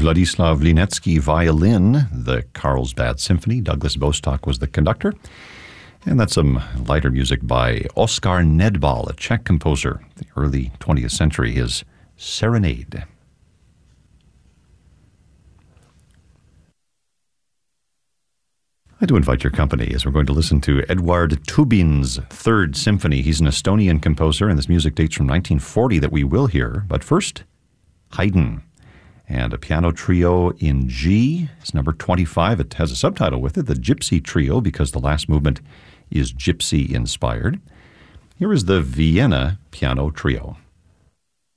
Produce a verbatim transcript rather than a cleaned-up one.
Vladislav Linetsky violin, the Carlsbad Symphony. Douglas Bostock was the conductor. And that's some lighter music by Oskar Nedbal, a Czech composer, the early twentieth century, his Serenade. I do invite your company as we're going to listen to Eduard Tubin's Third Symphony. He's an Estonian composer, and this music dates from nineteen forty that we will hear. But first, Haydn, and a piano trio in G. It's number twenty-five. It has a subtitle with it, the Gypsy Trio, because the last movement is gypsy-inspired. Here is the Vienna Piano Trio.